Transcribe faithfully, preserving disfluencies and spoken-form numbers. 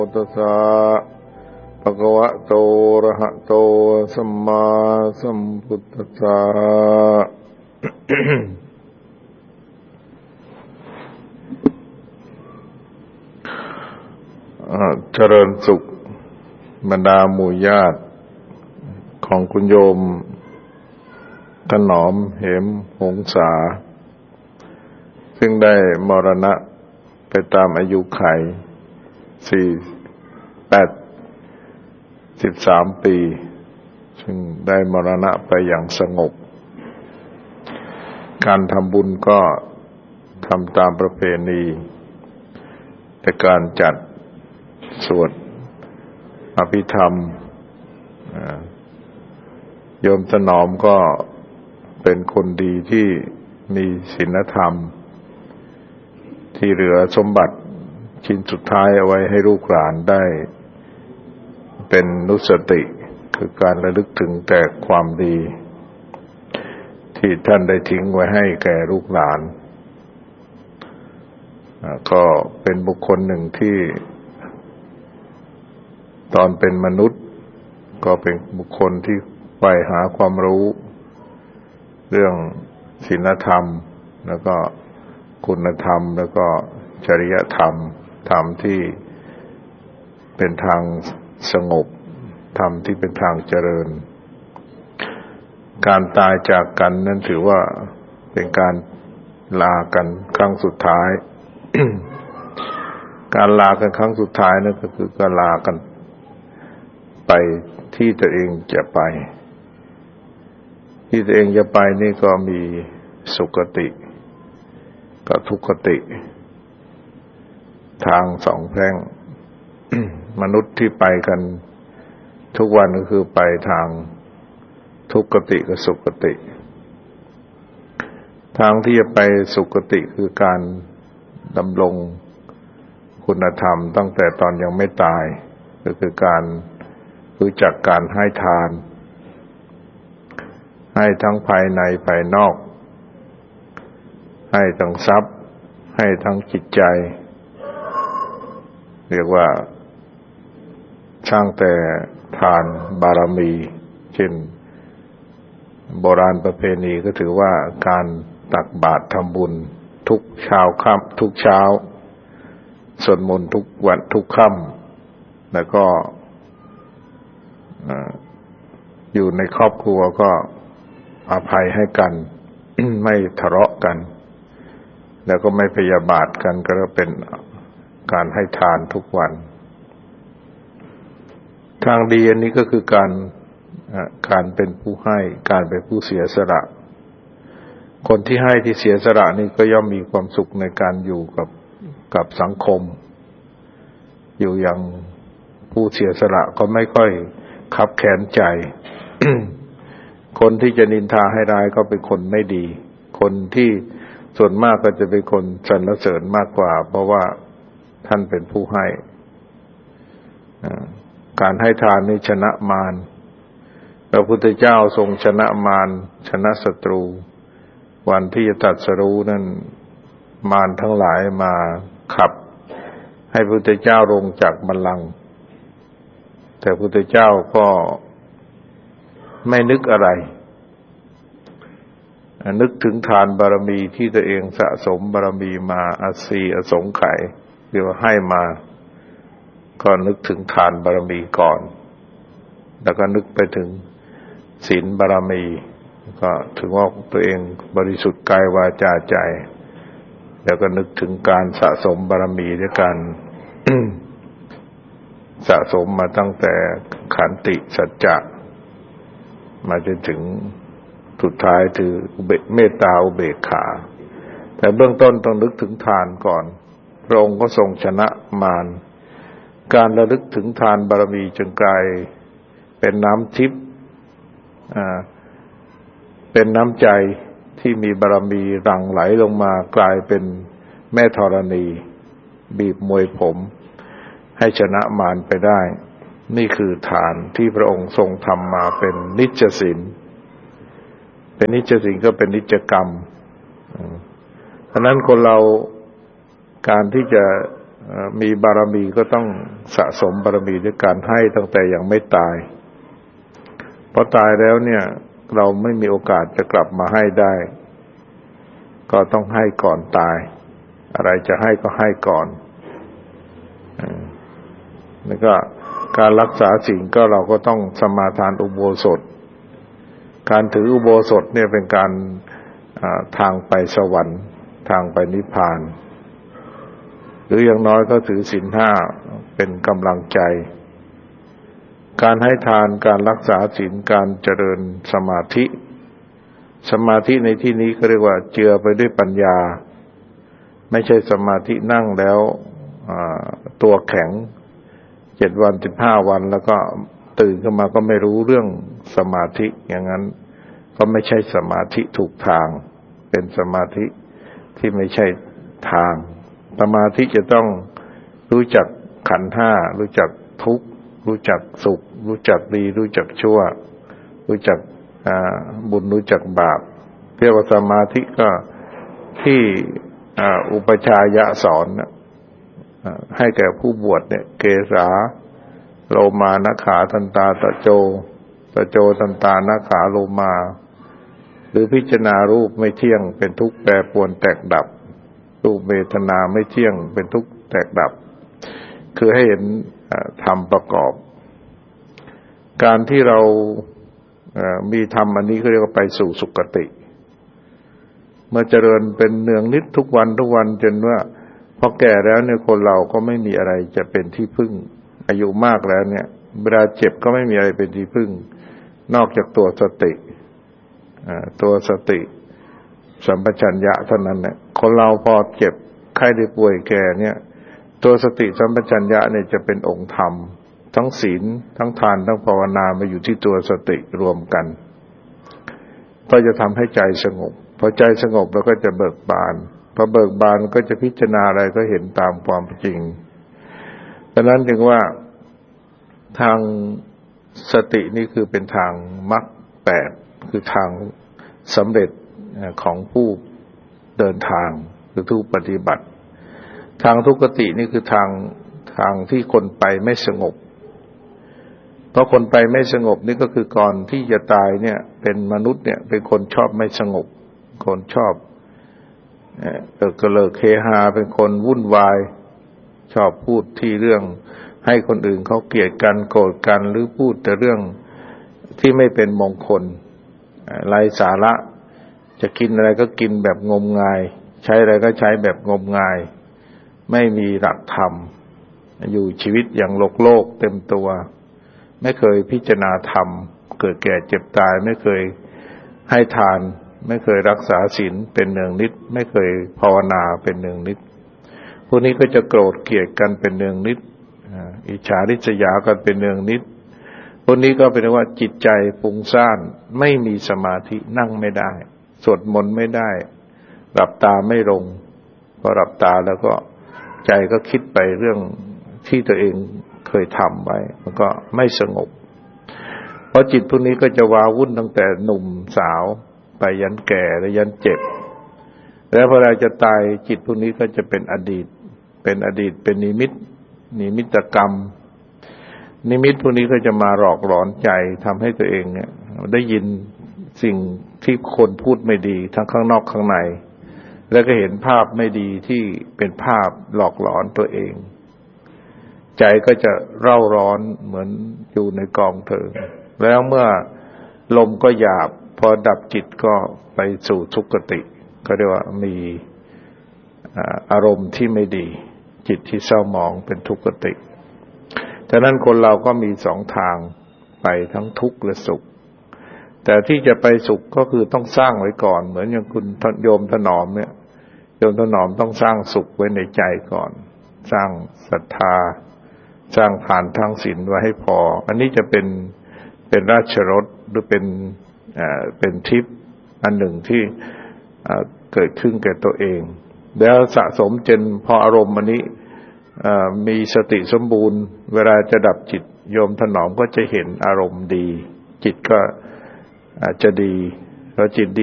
ตัสสะภะคะวะโตอะระหะโตสัมมาสัมพุทธัสสะ เจริญสุขบรรดาหมู่ญาติของคุณโยมถนอมเหมหงษาซึ่งได้มรณะไปตามอายุขัยสี่แปดสิบสามปีซึ่งได้มรณะไปอย่างสงบการทำบุญก็ทำตามประเพณีแต่การจัดสวดอภิธรรมโยมถนอมก็เป็นคนดีที่มีศีลธรรมที่เหลือสมบัติชิ้นสุดท้ายเอาไว้ให้ลูกหลานได้เป็นนุสติคือการระลึกถึงแต่ความดีที่ท่านได้ทิ้งไว้ให้แก่ลูกหลานก็เป็นบุคคลหนึ่งที่ตอนเป็นมนุษย์ก็เป็นบุคคลที่ใฝ่หาความรู้เรื่องศีลธรรมแล้วก็คุณธรรมแล้วก็จริยธรรมธรรมที่เป็นทางสงบธรรมที่เป็นทางเจริญการตายจากกันนั้นถือว่าเป็นการลากันครั้งสุดท้าย การลากันครั้งสุดท้ายนั่นก็คือการลากันไปที่ตัวเองจะไปที่ตัวเองจะไปนี่ก็มีสุคติกับทุกขติทางสองแพร่ง มนุษย์ที่ไปกันทุกวันก็คือไปทางทุกขติกับสุคติทางที่จะไปสุคติคือการดำรงคุณธรรมตั้งแต่ตอนยังไม่ตายก็คือการรู้จักการให้ทานให้ทั้งภายในภายนอกให้ทั้งทรัพย์ให้ทั้งจิตใจเรียกว่าช่างแต่ทานบารมีเช่นโบราณประเพณีก็ถือว่าการตักบาตรทำบุญทุกเช้าค่ำทุกเช้าสวดมนต์ทุกวันทุกค่ำแล้วก็อยู่ในครอบครัวก็อภัยให้กัน ไม่ทะเลาะกันแล้วก็ไม่พยาบาทกันก็เป็นการให้ทานทุกวันทางดีอันนี้ก็คือการการเป็นผู้ให้การเป็นผู้เสียสละคนที่ให้ที่เสียสละนี่ก็ย่อมมีความสุขในการอยู่กับกับสังคมอยู่อย่างผู้เสียสละก็ไม่ค่อยคับแค้นใจ คนที่จะนินทาให้ร้ายก็เป็นคนไม่ดีคนที่ส่วนมากก็จะเป็นคนสรรเสริญมากกว่าเพราะว่าท่านเป็นผู้ให้การให้ทานนี้ชนะมารพระพุทธเจ้าทรงชนะมารชนะศัตรูวันที่จะตรัสรู้นั้นมารทั้งหลายมาขับให้พระพุทธเจ้าลงจากบัลลังก์แต่พระพุทธเจ้าก็ไม่นึกอะไรนึกถึงทานบารมีที่ตัวเองสะสมบารมีมาอาศีอสงไขยเรียกว่าให้มาก็นึกถึงทานบารมีก่อนแล้วก็นึกไปถึงศีลบารมีก็ถึงว่าตัวเองบริสุทธิ์กายวาจาใจแล้วก็นึกถึงการสะสมบารมีด้วยกัน สะสมมาตั้งแต่ขันติสัจจะมาจนถึงสุดท้ายคือเมตตาอุเบกขาแต่เบื้องต้นต้องนึกถึงทานก่อนพระองค์ก็ทรงชนะมารการระลึกถึงทานบารมีจึงกลายเป็นน้ำทิพย์อ่าเป็นน้ำใจที่มีบารมีหลั่งไหลลงมากลายเป็นแม่ธรณีบีบมวยผมให้ชนะมารไปได้นี่คือทานที่พระองค์ทรงทำมาเป็นนิจศีลเป็นนิจศีลก็เป็นนิจกรรมเพราะนั้นคนเราการที่จะมีบารมีก็ต้องสะสมบารมีด้วยการให้ตั้งแต่ยังไม่ตายเพราะตายแล้วเนี่ยเราไม่มีโอกาสจะกลับมาให้ได้ก็ต้องให้ก่อนตายอะไรจะให้ก็ให้ก่อนแล้วก็การรักษาศีลก็เราก็ต้องสมาทานอุโบสถการถืออุโบสถเนี่ยเป็นการทางไปสวรรค์ทางไปนิพพานหรืออย่างน้อยก็ถือศีลห้าเป็นกำลังใจการให้ทานการรักษาศีลการเจริญสมาธิสมาธิในที่นี้เขาเรียกว่าเจือไปด้วยปัญญาไม่ใช่สมาธินั่งแล้วตัวแข็งเจ็ดวันสิบห้าวันแล้วก็ตื่นขึ้นมาก็ไม่รู้เรื่องสมาธิอย่างนั้นก็ไม่ใช่สมาธิถูกทางเป็นสมาธิที่ไม่ใช่ทางสมาธิจะต้องรู้จักขันธ์ห้ารู้จักทุกข์รู้จักสุขรู้จักดีรู้จักชั่วรู้จักบุญรู้จักบาปเรียกว่าสมาธิก็ที่อุปชายะสอนให้แก่ผู้บวชเนี่ยเกสาโลมานะขาทันตาตะโจตะโจทันตานะขาโลมาหรือพิจารณารูปไม่เที่ยงเป็นทุกข์แปรปรวนแตกดับรูปเวทนาไม่เที่ยงเป็นทุกข์แตกดับคือให้เห็นธรรมประกอบการที่เรามีธรรมอันนี้ก็เรียกว่าไปสู่สุคติเมื่อเจริญเป็นเนืองนิดทุกวันทุกวันจนว่าพอแก่แล้วเนี่ยคนเราก็ไม่มีอะไรจะเป็นที่พึ่งอายุมากแล้วเนี่ยเวลาเจ็บก็ไม่มีอะไรเป็นที่พึ่งนอกจากตัวสติตัวสติสัมปชัญญะเท่านั้นแหละคนเราพอเจ็บไข้ได้ป่วยแก่เนี่ยตัวสติสัมปชัญญะเนี่ยจะเป็นองค์ธรรมทั้งศีลทั้งทานทั้งภาวนามาอยู่ที่ตัวสติรวมกันก็จะทำให้ใจสงบพอใจสงบแล้วก็จะเบิกบานพอเบิกบานก็จะพิจารณาอะไรก็เห็นตามความจริงดังนั้นจึงว่าทางสตินี่คือเป็นทางมรรคแปดคือทางสำเร็จของผู้เดินทางหรือผู้ปฏิบัติทางทุกขตินี่คือทางทางที่คนไปไม่สงบเพราะคนไปไม่สงบนี่ก็คือก่อนที่จะตายเนี่ยเป็นมนุษย์เนี่ยเป็นคนชอบไม่สงบคนชอบเอ่อกระเลิกเฮฮาเป็นคนวุ่นวายชอบพูดที่เรื่องให้คนอื่นเขาเกลียดกันโกรธกันหรือพูดแต่เรื่องที่ไม่เป็นมงคลไร้สาระจะกินอะไรก็กินแบบงมงายใช้อะไรก็ใช้แบบงมงายไม่มีหลักธรรมอยู่ชีวิตอย่างโลกโลกเต็มตัวไม่เคยพิจารณาธรรมเกิดแก่เจ็บตายไม่เคยให้ทานไม่เคยรักษาศีลเป็นเนืองนิดไม่เคยภาวนาเป็นเนืองนิดพวกนี้ก็จะโกรธเกลียดกันเป็นเนืองนิดอิจฉาริษยากันเป็นเนืองนิดพวกนี้ก็เป็นว่าจิตใจฟุ้งซ่านไม่มีสมาธินั่งไม่ได้สวดมนต์ไม่ได้หลับตาไม่ลงพอหลับตาแล้วก็ใจก็คิดไปเรื่องที่ตัวเองเคยทำไว้มันก็ไม่สงบเพราะจิตพวกนี้ก็จะวาวุ่นตั้งแต่หนุ่มสาวไปยันแก่และยันเจ็บแล้วพอเราจะตายจิตพวกนี้ก็จะเป็นอดีตเป็นอดีตเป็นนิมิตนิมิตกรรมนิมิตพวกนี้ก็จะมาหลอกหลอนใจทำให้ตัวเองเนี่ยได้ยินสิ่งที่คนพูดไม่ดีทั้งข้างนอกข้างในแล้วก็เห็นภาพไม่ดีที่เป็นภาพหลอกหลอนตัวเองใจก็จะเร่าร้อนเหมือนอยู่ในกองเพลิงแล้วเมื่อลมก็หยาบพอดับจิตก็ไปสู่ทุกขติก็เรียกว่ามีอารมณ์ที่ไม่ดีจิตที่เศร้าหมองเป็นทุกขติฉะนั้นคนเราก็มีสองทางไปทั้งทุกข์และสุขแต่ที่จะไปสุขก็คือต้องสร้างไว้ก่อนเหมือนอย่างคุณโยมถนอมเนี่ยโยมถนอมต้องสร้างสุขไว้ในใจก่อนสร้างศรัทธาสร้างทานทั้งศีลไว้ให้พออันนี้จะเป็นเป็นราชรสหรือเป็นอ่าเป็นทิพย์อันหนึ่งที่อ่าเกิดขึ้นแก่ตัวเองแล้วสะสมจนพออารมณ์อันนี้อ่ามีสติสมบูรณ์เวลาจะดับจิตโยมถนอมก็จะเห็นอารมณ์ดีจิตก็อาจจะดีแล้วจิตดี